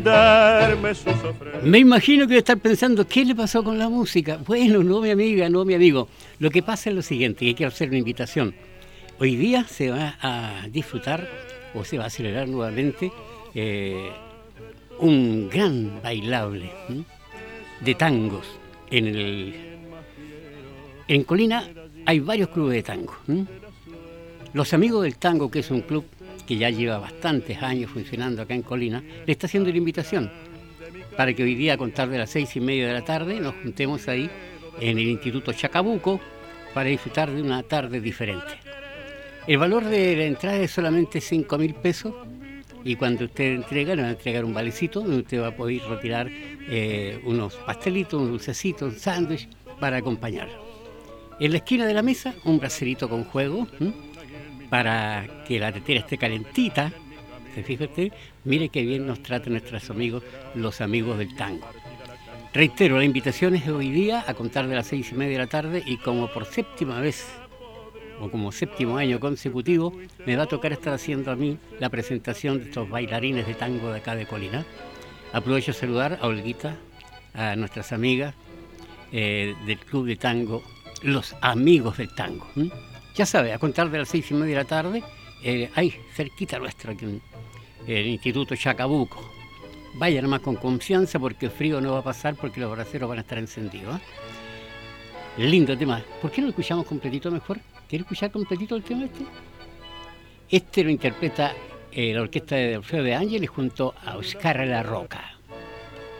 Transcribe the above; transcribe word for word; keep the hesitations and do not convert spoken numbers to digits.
entenderme su sofrer. Me imagino que debe estar pensando, ¿qué le pasó con la música? Bueno, no, mi amiga, no, mi amigo. Lo que pasa es lo siguiente, que quiero hacer una invitación. Hoy día se va a disfrutar o se va a celebrar nuevamente eh, un gran bailable ¿m? de tangos. En el en Colina hay varios clubes de tango. ¿m? Los Amigos del Tango, que es un club que ya lleva bastantes años funcionando acá en Colina, le está haciendo la invitación para que hoy día, a contar de las seis y media de la tarde, nos juntemos ahí en el Instituto Chacabuco para disfrutar de una tarde diferente. El valor de la entrada es solamente cinco mil pesos y cuando usted entrega, le va a entregar un valecito donde usted va a poder retirar eh, unos pastelitos, un dulcecito, un sándwich para acompañar. En la esquina de la mesa, un bracerito con juego ¿m? para que la tetera esté calentita. ¿Se fija usted? Mire qué bien nos tratan nuestros amigos, los Amigos del Tango. Reitero, la invitación es hoy día a contar de las seis y media de la tarde y como por séptima vez o como séptimo año consecutivo, me va a tocar estar haciendo a mí la presentación de estos bailarines de tango de acá de Colina. Aprovecho a saludar a Olguita, a nuestras amigas eh, del Club de Tango, los Amigos del Tango. ¿Mm? Ya sabe, a contar de las seis y media de la tarde, eh, ahí, cerquita nuestra, aquí en el Instituto Chacabuco. Vaya nomás con confianza porque el frío no va a pasar porque los braceros van a estar encendidos. ¿eh? Lindo tema. ¿Por qué no lo escuchamos completito mejor? ¿Quiere escuchar completito el tema este? Este lo interpreta eh, la orquesta de Orfeo de Ángeles junto a Oscar La Roca.